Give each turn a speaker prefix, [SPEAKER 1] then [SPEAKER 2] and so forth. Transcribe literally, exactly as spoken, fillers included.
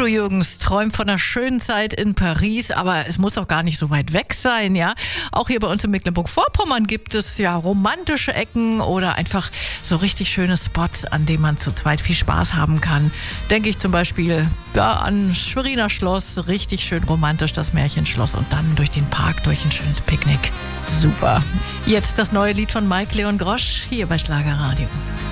[SPEAKER 1] Udo Jürgens träumt von einer schönen Zeit in Paris, aber es muss auch gar nicht so weit weg sein, ja. Auch hier bei uns in Mecklenburg-Vorpommern gibt es ja romantische Ecken oder einfach so richtig schöne Spots, an denen man zu zweit viel Spaß haben kann. Denke ich zum Beispiel ja, an Schweriner Schloss, richtig schön romantisch, das Märchenschloss, und dann durch den Park, durch ein schönes Picknick. Super. Jetzt das neue Lied von Mike Leon Grosch hier bei Schlagerradio.